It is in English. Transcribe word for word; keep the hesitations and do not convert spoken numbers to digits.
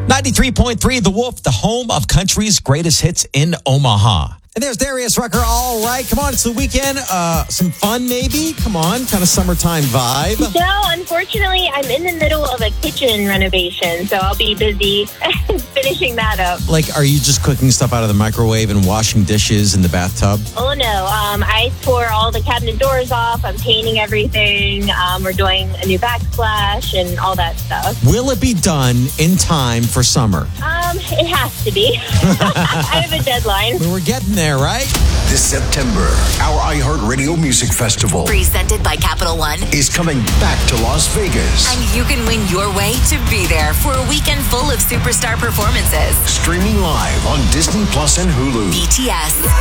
ninety-three point three The Wolf, the home of country's greatest hits in Omaha. And there's Darius Rucker. All right, come on, it's the weekend. Uh, some fun, maybe? Come on, kind of summertime vibe. No, unfortunately, I'm in the middle of a kitchen renovation, so I'll be busy finishing that up. Like, are you just cooking stuff out of the microwave and washing dishes in the bathtub? Oh, no. Um, I tore all the cabinet doors off. I'm painting everything. Um, we're doing a new backsplash and all that stuff. Will it be done in time for summer? Um, it has to be. I have a deadline. We're getting there, right? This September, our iHeartRadio Music Festival presented by Capital One is coming back to Las Vegas. And you can win your way to be there for a weekend full of superstar performances. Streaming live on Disney Plus and Hulu. B T S.